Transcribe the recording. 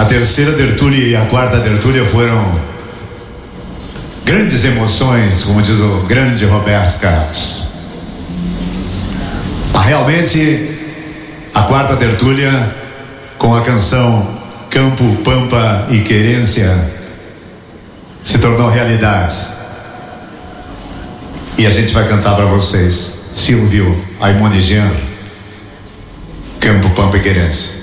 A terceira tertúlia e a quarta tertúlia foram grandes emoções, como diz o grande Roberto Carlos. Realmente, a quarta tertúlia, com a canção Campo, Pampa e Querência, se tornou realidade. E a gente vai cantar para vocês, Silvio, Aimone Genro, Campo, Pampa e Querência.